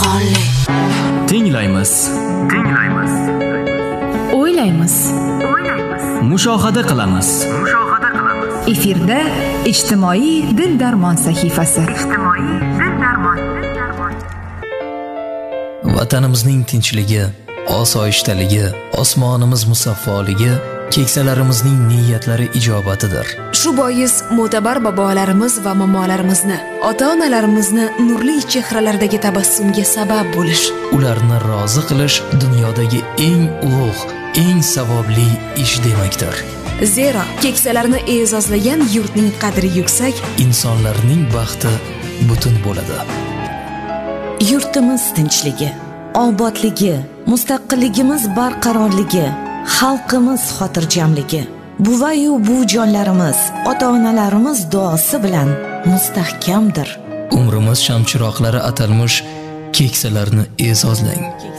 only. Tinglaymiz. O'ylaymiz. Mushohada qilamiz. Efirda ijtimoiy dil darmon sahifasi. Vatanimizning tinchligi, osoyishtaligi, osmonimiz musaffoligi keksalarimizning niyatlari ijobatidir. Shu bois mo'tabar bobolarimiz va momolarimizni, ota-onalarimizni nurli chehralardagi tabassumga sabab bo'lish, Ularni rozi qilish dunyodagi eng ulug', eng savobli ish demakdir. Zero keksalarni e'zozlagan yurtning qadri yuksak, Insonlarning baxti butun bo'ladi. Yurtimiz tinchligi, obodligi, mustaqilligimiz barqarorligi, xalqimiz xotirjamligi, buvayu bujonlarimiz, ota-onalarimiz duosi bilan mustahkamdir. Umrimiz shamchiroqlari atalmish keksalarni e'zozlang.